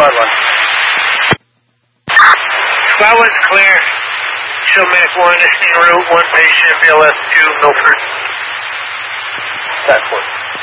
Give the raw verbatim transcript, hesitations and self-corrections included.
Squad one. Squad one's clear. Show Mac one en route, one patient, B L S two, Milford. Task force.